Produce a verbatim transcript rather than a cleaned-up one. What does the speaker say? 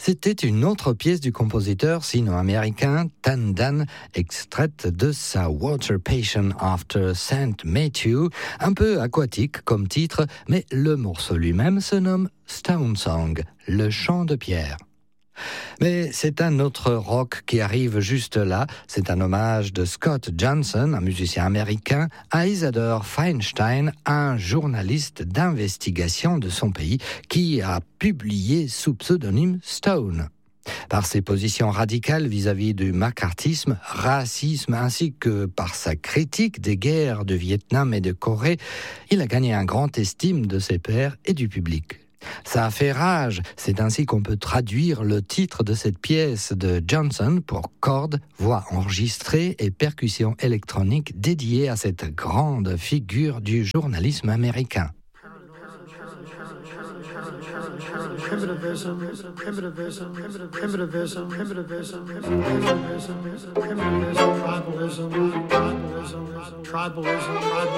C'était une autre pièce du compositeur sino-américain Tan Dan, extraite de sa Water Passion After Saint Matthew, un peu aquatique comme titre, mais le morceau lui-même se nomme Stone Song, le chant de pierre. Mais c'est un autre rock qui arrive juste là. C'est un hommage de Scott Johnson, un musicien américain, à Isadore Feinstein, un journaliste d'investigation de son pays qui a publié sous pseudonyme Stone. Par ses positions radicales vis-à-vis du macartisme, racisme, ainsi que par sa critique des guerres de Vietnam et de Corée, il a gagné un grand estime de ses pairs et du public. Ça a fait rage, c'est ainsi qu'on peut traduire le titre de cette pièce de Johnson pour cordes, voix enregistrées et percussions électroniques dédiées à cette grande figure du journalisme américain. Primitivism, primitivism, primitivism, primitivism, primitivism, primitivism, primitivism, tribalism, tribalism, tribalism, tribalism.